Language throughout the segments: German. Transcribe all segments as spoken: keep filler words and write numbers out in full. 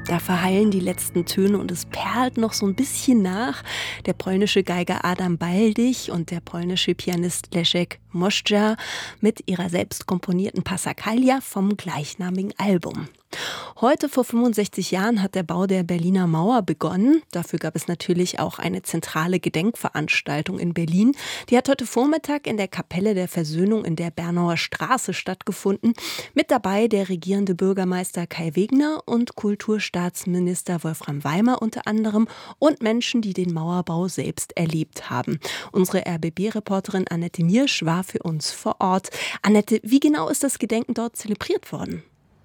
Da verhallen die letzten Töne und es perlt noch so ein bisschen nach. Der polnische Geiger Adam Baldich und der polnische Pianist Leszek Moszcza mit ihrer selbst komponierten Passacaglia vom gleichnamigen Album. Heute vor fünfundsechzig Jahren hat der Bau der Berliner Mauer begonnen. Dafür gab es natürlich auch eine zentrale Gedenkveranstaltung in Berlin. Die hat heute Vormittag in der Kapelle der Versöhnung in der Bernauer Straße stattgefunden. Mit dabei der regierende Bürgermeister Kai Wegner und Kulturstaatsminister Wolfram Weimer unter anderem und Menschen, die den Mauerbau selbst erlebt haben. Unsere R B B-Reporterin Annette Miersch war für uns vor Ort. Annette, wie genau ist das Gedenken dort zelebriert worden?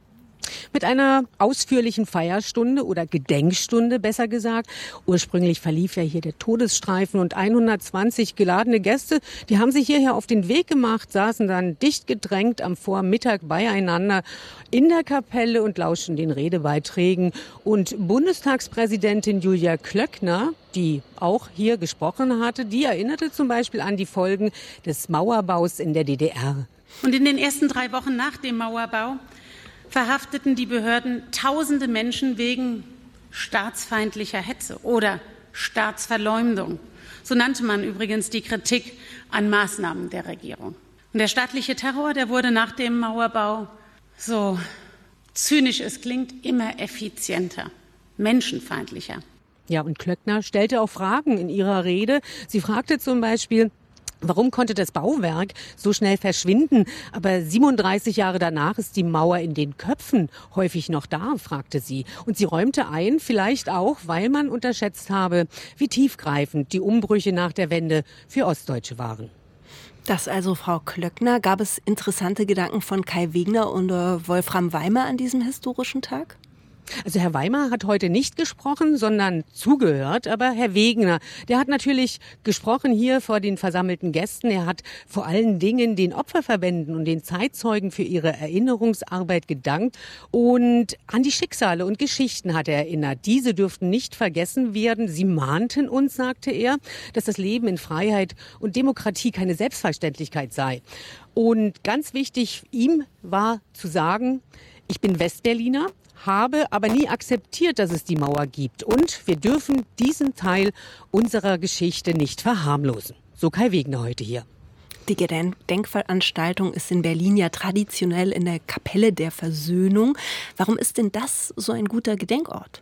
Mit einer ausführlichen Feierstunde oder Gedenkstunde, besser gesagt. Ursprünglich verlief ja hier der Todesstreifen und hundertzwanzig geladene Gäste, die haben sich hierher auf den Weg gemacht, saßen dann dicht gedrängt am Vormittag beieinander in der Kapelle und lauschten den Redebeiträgen. Und Bundestagspräsidentin Julia Klöckner, die auch hier gesprochen hatte, die erinnerte zum Beispiel an die Folgen des Mauerbaus in der D D R. Und in den ersten drei Wochen nach dem Mauerbau verhafteten die Behörden tausende Menschen wegen staatsfeindlicher Hetze oder Staatsverleumdung. So nannte man übrigens die Kritik an Maßnahmen der Regierung. Und der staatliche Terror, der wurde nach dem Mauerbau, so zynisch es klingt, immer effizienter, menschenfeindlicher. Ja, und Klöckner stellte auch Fragen in ihrer Rede. Sie fragte zum Beispiel: Warum konnte das Bauwerk so schnell verschwinden? Aber siebenunddreißig Jahre danach ist die Mauer in den Köpfen häufig noch da, fragte sie. Und sie räumte ein, vielleicht auch, weil man unterschätzt habe, wie tiefgreifend die Umbrüche nach der Wende für Ostdeutsche waren. Das also Frau Klöckner. Gab es interessante Gedanken von Kai Wegner und äh, Wolfram Weimer an diesem historischen Tag? Also Herr Weimer hat heute nicht gesprochen, sondern zugehört. Aber Herr Wegner, der hat natürlich gesprochen hier vor den versammelten Gästen. Er hat vor allen Dingen den Opferverbänden und den Zeitzeugen für ihre Erinnerungsarbeit gedankt. Und an die Schicksale und Geschichten hat er erinnert. Diese dürften nicht vergessen werden. Sie mahnten uns, sagte er, dass das Leben in Freiheit und Demokratie keine Selbstverständlichkeit sei. Und ganz wichtig ihm war zu sagen: Ich bin Westberliner, habe aber nie akzeptiert, dass es die Mauer gibt. Und wir dürfen diesen Teil unserer Geschichte nicht verharmlosen. So Kai Wegner heute hier. Die Gedenkveranstaltung ist in Berlin ja traditionell in der Kapelle der Versöhnung. Warum ist denn das so ein guter Gedenkort?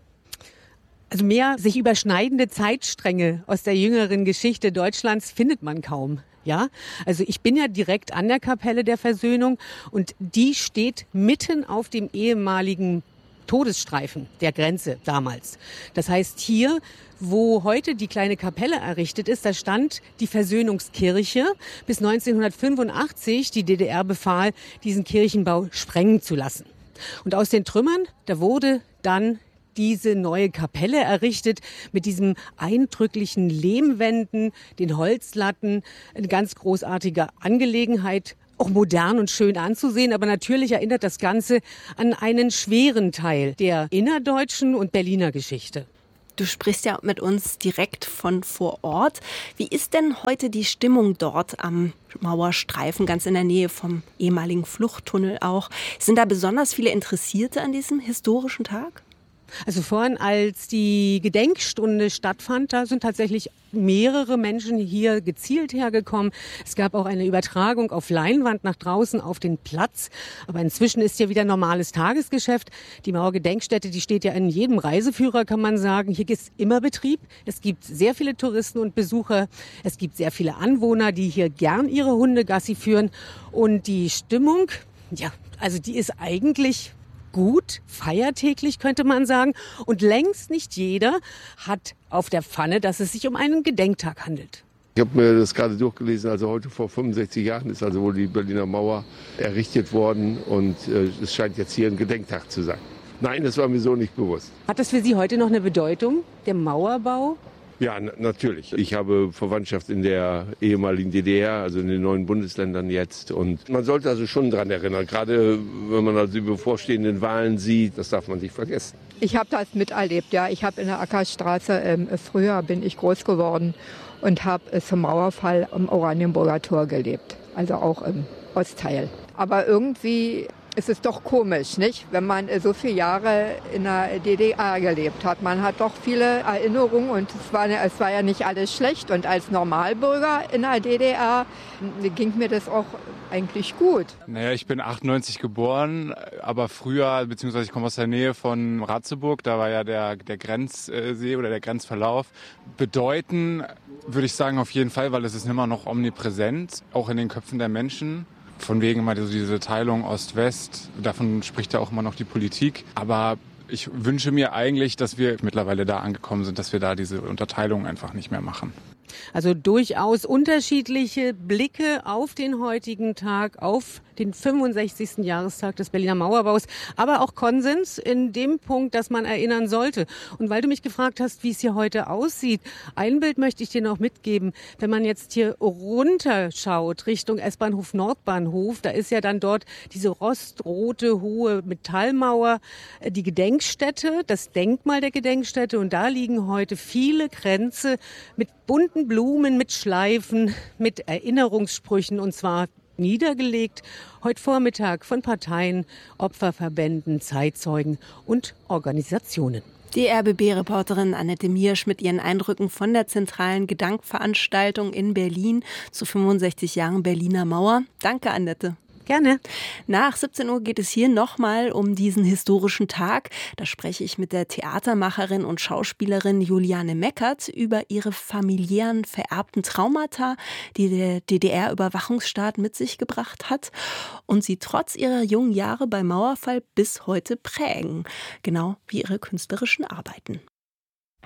Also mehr sich überschneidende Zeitstränge aus der jüngeren Geschichte Deutschlands findet man kaum. Ja, also ich bin ja direkt an der Kapelle der Versöhnung und die steht mitten auf dem ehemaligen Todesstreifen der Grenze damals. Das heißt, hier, wo heute die kleine Kapelle errichtet ist, da stand die Versöhnungskirche bis neunzehnhundertfünfundachtzig. Die D D R befahl, diesen Kirchenbau sprengen zu lassen. Und aus den Trümmern, da wurde dann diese neue Kapelle errichtet mit diesem eindrücklichen Lehmwänden, den Holzlatten, eine ganz großartige Angelegenheit, auch modern und schön anzusehen, aber natürlich erinnert das Ganze an einen schweren Teil der innerdeutschen und Berliner Geschichte. Du sprichst ja mit uns direkt von vor Ort. Wie ist denn heute die Stimmung dort am Mauerstreifen, ganz in der Nähe vom ehemaligen Fluchttunnel auch? Sind da besonders viele Interessierte an diesem historischen Tag? Also vorhin, als die Gedenkstunde stattfand, da sind tatsächlich mehrere Menschen hier gezielt hergekommen. Es gab auch eine Übertragung auf Leinwand nach draußen auf den Platz. Aber inzwischen ist hier wieder normales Tagesgeschäft. Die Mauergedenkstätte, die steht ja in jedem Reiseführer, kann man sagen. Hier ist immer Betrieb. Es gibt sehr viele Touristen und Besucher. Es gibt sehr viele Anwohner, die hier gern ihre Hunde Gassi führen. Und die Stimmung, ja, also die ist eigentlich gut, feiertäglich könnte man sagen. Und längst nicht jeder hat auf der Pfanne, dass es sich um einen Gedenktag handelt. Ich habe mir das gerade durchgelesen, also heute vor fünfundsechzig Jahren ist also wohl die Berliner Mauer errichtet worden und äh, es scheint jetzt hier ein Gedenktag zu sein. Nein, das war mir so nicht bewusst. Hat das für Sie heute noch eine Bedeutung, der Mauerbau? Ja, n- natürlich. Ich habe Verwandtschaft in der ehemaligen D D R, also in den neuen Bundesländern jetzt. Und man sollte also schon daran erinnern, gerade wenn man also die bevorstehenden Wahlen sieht, das darf man nicht vergessen. Ich habe das miterlebt, ja. Ich habe in der Ackerstraße, ähm, früher bin ich groß geworden und habe äh, zum Mauerfall am Oranienburger Tor gelebt, also auch im Ostteil. Aber irgendwie es ist doch komisch, nicht? Wenn man so viele Jahre in der D D R gelebt hat. Man hat doch viele Erinnerungen und es war, es war ja nicht alles schlecht. Und als Normalbürger in der D D R ging mir das auch eigentlich gut. Naja, ich bin achtundneunzig geboren, aber früher, beziehungsweise ich komme aus der Nähe von Ratzeburg, da war ja der, der Grenzsee oder der Grenzverlauf. Bedeuten würde ich sagen auf jeden Fall, weil es ist immer noch omnipräsent, auch in den Köpfen der Menschen. Von wegen immer diese Teilung Ost-West, davon spricht ja auch immer noch die Politik. Aber ich wünsche mir eigentlich, dass wir mittlerweile da angekommen sind, dass wir da diese Unterteilung einfach nicht mehr machen. Also durchaus unterschiedliche Blicke auf den heutigen Tag, auf den fünfundsechzigsten Jahrestag des Berliner Mauerbaus, aber auch Konsens in dem Punkt, dass man erinnern sollte. Und weil du mich gefragt hast, wie es hier heute aussieht, ein Bild möchte ich dir noch mitgeben. Wenn man jetzt hier runterschaut Richtung S-Bahnhof Nordbahnhof, da ist ja dann dort diese rostrote, hohe Metallmauer, die Gedenkstätte, das Denkmal der Gedenkstätte. Und da liegen heute viele Kränze mit bunten Blumen, mit Schleifen, mit Erinnerungssprüchen, und zwar niedergelegt heute Vormittag von Parteien, Opferverbänden, Zeitzeugen und Organisationen. Die R B B-Reporterin Annette Miersch mit ihren Eindrücken von der zentralen Gedenkveranstaltung in Berlin zu fünfundsechzig Jahren Berliner Mauer. Danke, Annette. Gerne. Nach siebzehn Uhr geht es hier nochmal um diesen historischen Tag. Da spreche ich mit der Theatermacherin und Schauspielerin Juliane Meckert über ihre familiären vererbten Traumata, die der D D R-Überwachungsstaat mit sich gebracht hat und sie trotz ihrer jungen Jahre beim Mauerfall bis heute prägen. Genau wie ihre künstlerischen Arbeiten.